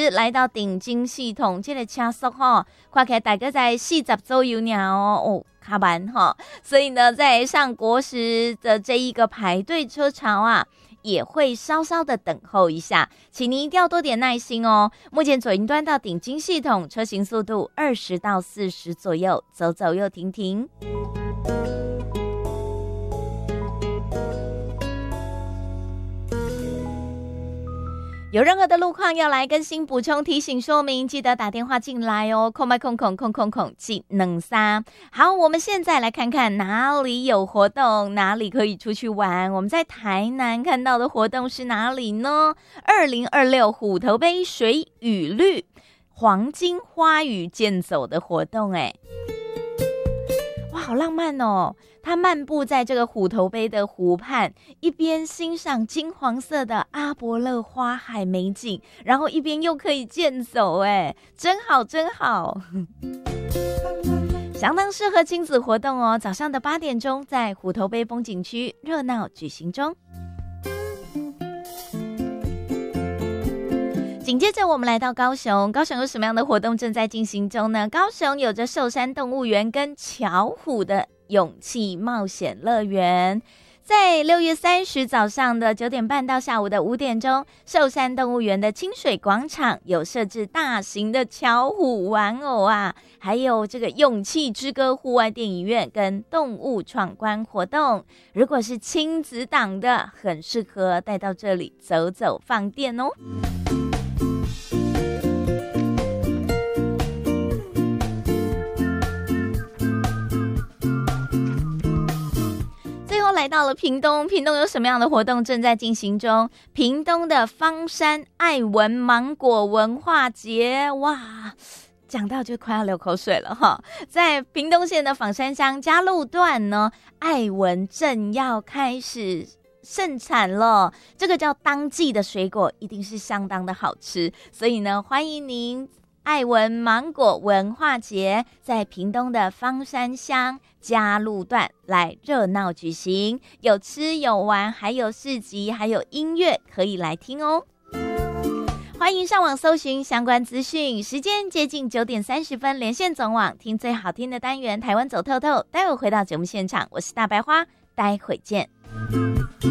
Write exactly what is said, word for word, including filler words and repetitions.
时来到顶金系统，这个车速哈，看起来大概在四十左右呢哦，哦，卡慢哈，所以呢，在上国时的这一个排队车潮啊，也会稍稍的等候一下，请您一定要多点耐心哦。目前左营端到顶金系统车行速度二十到四十左右，走走又停停。有任何的路况要来更新补充提醒说明，记得打电话进来哦。空麦空空空空空记能三。好，我们现在来看看哪里有活动，哪里可以出去玩。我们在台南看到的活动是哪里呢？二零二六虎头杯水雨绿黄金花语健走的活动，哎，哇，好浪漫哦！他漫步在这个虎头杯的湖畔，一边欣赏金黄色的阿勃勒花海美景，然后一边又可以健走，哎，真好真好，相当适合亲子活动哦。早上的八点钟，在虎头杯风景区热闹举行中。紧接着我们来到高雄，高雄有什么样的活动正在进行中呢？高雄有着寿山动物园跟巧虎的勇气冒险乐园，在六月三十早上的九点半到下午的五点钟，寿山动物园的清水广场有设置大型的巧虎玩偶啊，还有这个勇气之歌户外电影院跟动物闯关活动。如果是亲子档的，很适合带到这里走走放电哦。来到了屏东，屏东有什么样的活动正在进行中？屏东的芳山爱文芒果文化节，哇，讲到就快要流口水了哈！在屏东县的枋山乡嘉鹿段呢，爱文正要开始盛产了，这个叫当季的水果一定是相当的好吃，所以呢，欢迎您爱文芒果文化节在屏东的芳山乡嘉鹿段来热闹举行，有吃有玩，还有市集，还有音乐可以来听哦。欢迎上网搜寻相关资讯。时间接近九点三十分，连线总网听最好听的单元台湾走透透。待会回到节目现场，我是大白花，待会见。